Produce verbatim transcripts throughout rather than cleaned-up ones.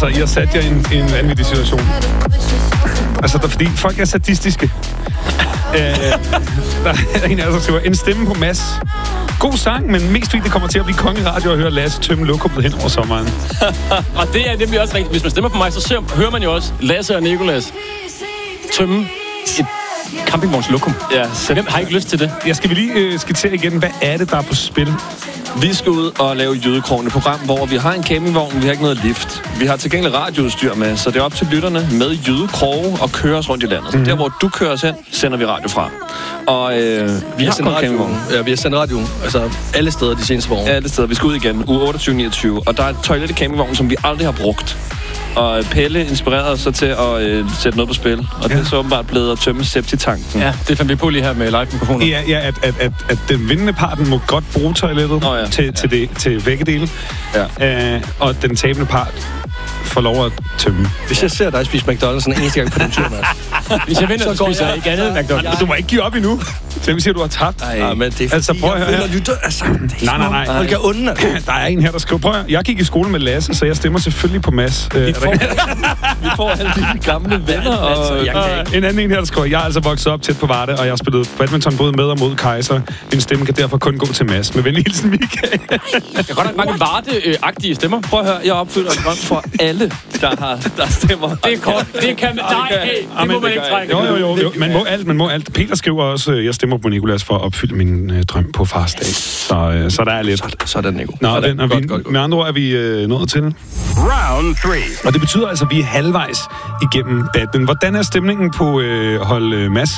Altså, I har sat jer i en, en vanvittig situation. Altså, der, fordi folk er sadistiske. øh, der er en af jer, der skriver, en stemme på Mads. God sang, men mest fordi det kommer til at blive kongeradio og høre Lasse tømme lokummet hen over sommeren. Og det er nemlig også rigtigt. Hvis man stemmer på mig, så ser, hører man jo også Lasse og Nicolas tømme et campingvognslokum. Ja, Hvem har ikke lyst til det? Jeg skal vi lige øh, skitsere igen, hvad er det, der er på spil? Vi skal ud og lave Jødekrogen, et program, hvor vi har en campingvogn, vi har ikke noget lift. Vi har tilgængeligt radioudstyr med, så det er op til lytterne med Jødekroge og køre os rundt i landet. Mm-hmm. Der, hvor du kører os hen, sender vi radio fra. Og øh, vi, vi har har kun radio. Ja, vi har sendt radio. Altså alle steder de seneste år. Ja, alle steder. Vi skal ud igen. Uge otteogtyve niogtyve. Og der er et toilet i campingvognen, som vi aldrig har brugt. Og Pelle inspirerede os så til at øh, sætte noget på spil. Og ja. Det er så åbenbart blevet at tømme septitanken. Ja, det fandt vi på lige her med live-mikrofoner. Ja, ja at, at, at, at den vindende parten må godt bruge toilettet oh, ja. til, ja. til, det, til begge dele. Ja. Øh, og den tabende part får lov at tømme. Hvis jeg ser dig spise McDonald's en eneste gang på den tur, Mads. Hvis jeg vinder, så spiser jeg ikke andet McDonald's. Du må ikke give op endnu. Så vi siger, du har tabt. Nej, ja, men det er fordi, altså, prøv at høre her. Lytter, altså, det nej, nej, nej. Folk er onde. Der er en her, der skriver, prøv at høre. Jeg gik i skole med Lasse, så jeg stemmer selvfølgelig på Mads. Vi får, vi får alle de gamle venner. Og, og, og en anden en her, der skriver, jeg er altså vokset op tæt på Varde, og jeg har spillet badminton både med og mod Kaiser. Min stemme kan derfor kun gå til Mads. Med venlig hilsen, Michael. Der er godt nok mange Varde-agtige stemmer. Prøv at høre, jeg opfylder en drøm for alle, der har der stemmer. Det er kort. Det kan man. Nej, hey, det må man ikke trække. Jo, jo, jo. jo. Man må alt, man må alt. Peter skriver også, jeg stemmer på Nicolas for at opfylde min øh, drøm på fars dag. Så, øh, så der er lidt. Så, sådan, Nico. Nå, sådan. Den er godt, vi, godt, godt. med andre ord er vi øh, nået til. Round three. Og det betyder altså, at vi er halvvejs igennem battlen. Hvordan er stemningen på øh, hold øh, Mads?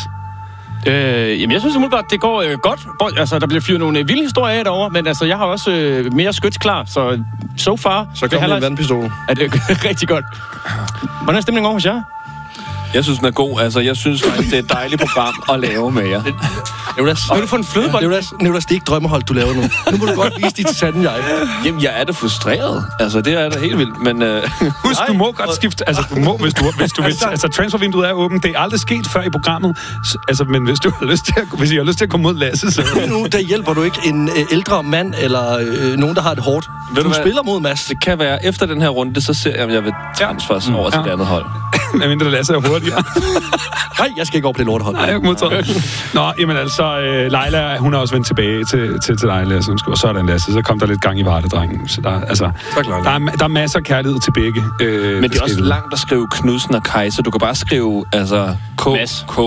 Øh, jamen, jeg synes umiddelbart, det går øh, godt. Altså, der bliver fyret nogle øh, vilde historier af derovre, men altså, jeg har også øh, mere skyts klar, så so far... Så kommer en vandpistol. Er det rigtig godt. Hvordan er stemningen over hos jer? Jeg synes, den er god. Altså, jeg synes faktisk, det er et dejligt program at lave med jer. Nicolas, vil du få en flødebold? Nicolas, Nicolas, det er ikke drømmehold, du laver nu. Nu må du godt vise dit sande jeg. Jamen, jeg er da frustreret. Altså, det er da helt vildt, men... Øh, Husk, du må godt skifte... Altså, du må, hvis du, hvis du vil... Altså, transfervinduet er åbent. Det er aldrig sket før i programmet. Altså, men hvis du har lyst til at, hvis I har lyst til at komme mod Lasse, så... Nu, der hjælper du ikke en øh, ældre mand, eller øh, nogen, der har det hårdt. Ved du, du spiller mod Mads. Det kan være, efter den her runde, så ser jeg, om jeg vil transfers mm. over til ja. det andet hold. Men mindre Lasse er hurtigere. Nej, jeg skal ikke op på det lortehold. Nej, jeg kan modtaget. Nå, jamen altså, øh, Leila, hun er også vendt tilbage til, til, til dig, Lasse. Og sådan, Lasse, så kom der lidt gang i Vardedrengen. Så der, altså, tak, der, er, der er masser af kærlighed til begge. Øh, Men det er også langt at skrive Knudsen og Kaiser. Du kan bare skrive, altså, K, K.